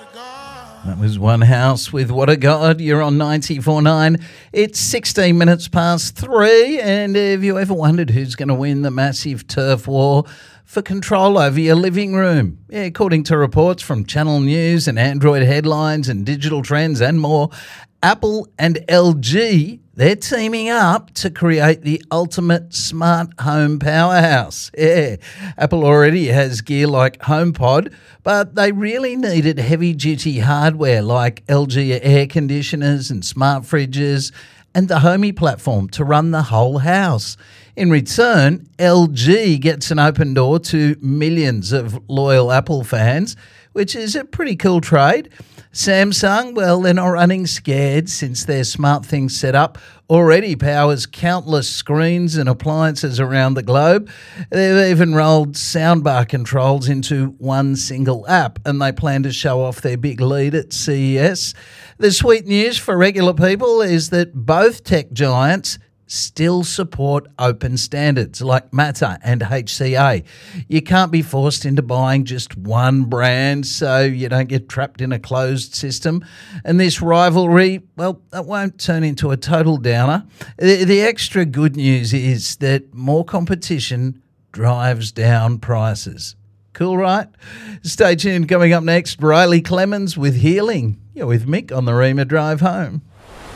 That was One House with What a God. You're on 94.9. It's 16 minutes past 3. And have you ever wondered who's going to win the massive turf war for control over your living room? Yeah, according to reports from Channel News and Android headlines and digital trends and more, Apple and LG, they're teaming up to create the ultimate smart home powerhouse. Yeah, Apple already has gear like HomePod, but they really needed heavy-duty hardware like LG air conditioners and smart fridges and the Homey platform to run the whole house. In return, LG gets an open door to millions of loyal Apple fans, which is a pretty cool trade. Samsung, well, they're not running scared since their SmartThings setup already powers countless screens and appliances around the globe. They've even rolled soundbar controls into one single app, and they plan to show off their big lead at CES. The sweet news for regular people is that both tech giants still support open standards like MATA and HCA. You can't be forced into buying just one brand so you don't get trapped in a closed system. And this rivalry, well, that won't turn into a total downer. The extra good news is that more competition drives down prices. Cool, right? Stay tuned. Coming up next, Riley Clemens with Healing. You're with Mick on the Rima Drive Home.